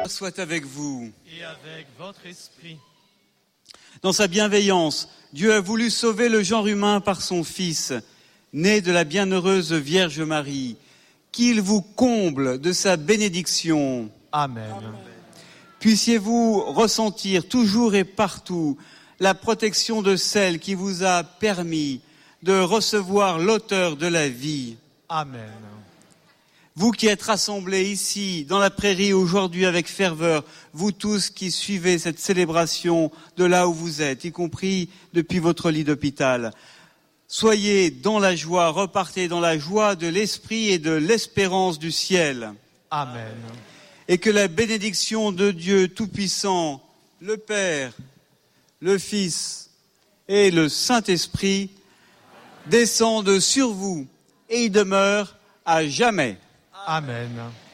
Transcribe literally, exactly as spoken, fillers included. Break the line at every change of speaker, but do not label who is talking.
soit avec vous.
Et avec votre esprit.
Dans sa bienveillance, Dieu a voulu sauver le genre humain par son Fils, né de la bienheureuse Vierge Marie. Qu'il vous comble de sa bénédiction.
Amen.
Amen. Puissiez-vous ressentir toujours et partout la protection de celle qui vous a permis de recevoir l'auteur de la vie.
Amen.
Vous qui êtes rassemblés ici, dans la prairie, aujourd'hui avec ferveur, vous tous qui suivez cette célébration de là où vous êtes, y compris depuis votre lit d'hôpital, soyez dans la joie, repartez dans la joie de l'esprit et de l'espérance du ciel.
Amen.
Et que la bénédiction de Dieu Tout-Puissant, le Père, le Fils et le Saint-Esprit descendent sur vous et y demeurent à jamais.
Amen.